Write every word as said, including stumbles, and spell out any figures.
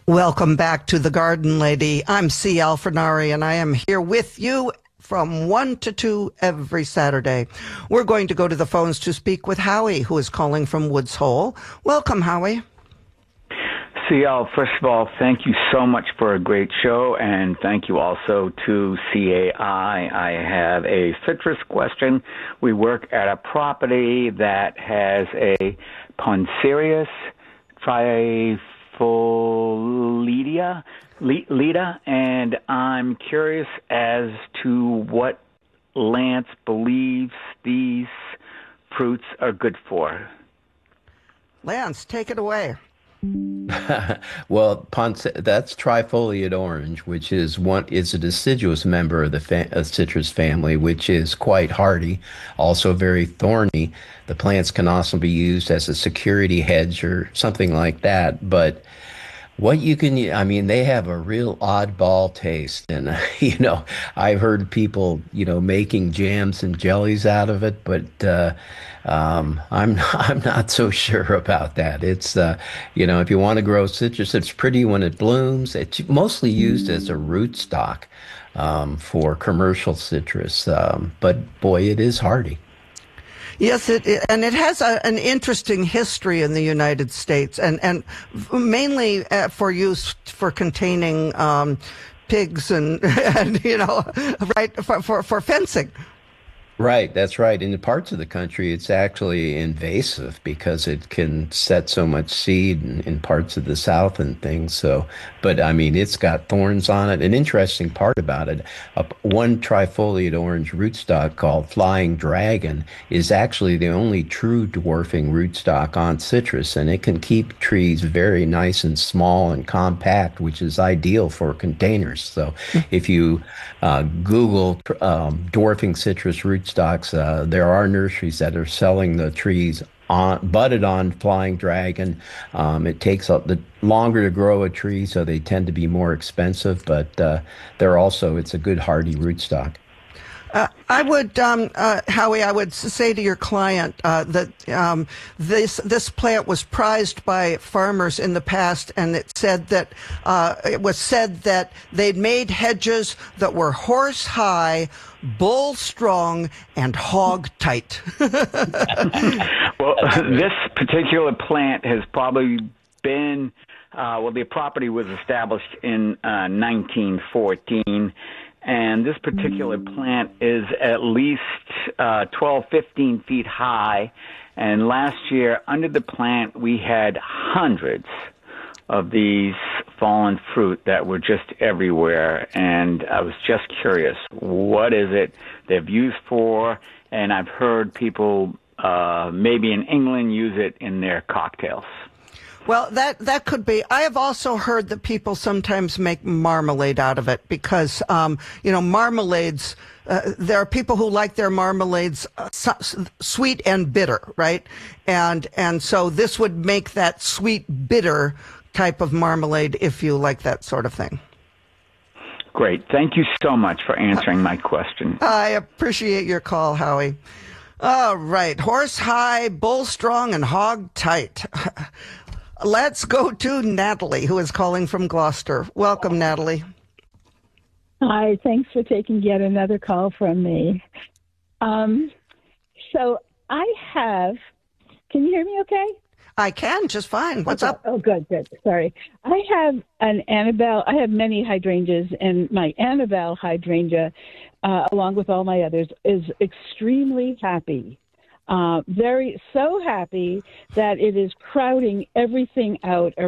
Welcome back to The Garden Lady. I'm C. Alfrenari, and I am here with you from one to two every Saturday. We're going to go to the phones to speak with Howie, who is calling from Woods Hole. Welcome, Howie. C L, first of all, thank you so much for a great show, and thank you also to C A I. I have a citrus question. We work at a property that has a Poncerius trifoliata, Lita, and I'm curious as to what Lance believes these fruits are good for. Lance, take it away. Well, Ponce, that's trifoliate orange, which is one is a deciduous member of the fa- uh, citrus family, which is quite hardy, also very thorny. The plants can also be used as a security hedge or something like that. But what you can, I mean, they have a real oddball taste. And, uh, you know, I've heard people, you know, making jams and jellies out of it, but uh, um, I'm, I'm not so sure about that. It's, uh, you know, if you want to grow citrus, it's pretty when it blooms. It's mostly used as a rootstock um, for commercial citrus. Um, but boy, it is hardy. Yes, it, and it has a, an interesting history in the United States, and and mainly uh, for use for containing um, pigs and, and you know, right for, for for fencing. Right, that's right. In the parts of the country, it's actually invasive because it can set so much seed in, in parts of the South and things. So, but I mean, it's got thorns on it. An interesting part about it, uh, one trifoliate orange rootstock called Flying Dragon is actually the only true dwarfing rootstock on citrus, and it can keep trees very nice and small and compact, which is ideal for containers. So, if you uh, Google um, dwarfing citrus rootstock, stocks. Uh, there are nurseries that are selling the trees on budded on Flying Dragon. Um, it takes a, the longer to grow a tree, so they tend to be more expensive. But uh, they're also it's a good hardy rootstock. Uh, I would, um, uh, Howie, I would say to your client uh, that um, this this plant was prized by farmers in the past, and it said that uh, it was said that they'd made hedges that were horse high, bull strong, and hog tight. Well, this particular plant has probably been uh, well, the property was established in uh, nineteen fourteen. And this particular plant is at least uh, twelve, fifteen feet high. And last year, under the plant, we had hundreds of these fallen fruit that were just everywhere. And I was just curious, what is it they've used for? And I've heard people, uh, maybe in England, use it in their cocktails. Well, that, that could be. I have also heard that people sometimes make marmalade out of it because, um, you know, marmalades, uh, there are people who like their marmalades uh, su- sweet and bitter, right? And, and so this would make that sweet, bitter type of marmalade if you like that sort of thing. Great. Thank you so much for answering my question. I appreciate your call, Howie. All right. Horse high, bull strong, and hog tight. Let's go to Natalie, who is calling from Gloucester. Welcome, Natalie. Hi, thanks for taking yet another call from me. Um, so I have, can you hear me okay? I can, just fine. What's okay. up? Oh, good, good. Sorry. I have an Annabelle, I have many hydrangeas, and my Annabelle hydrangea, uh, along with all my others, is extremely happy. Uh, very, so happy that it is crowding everything out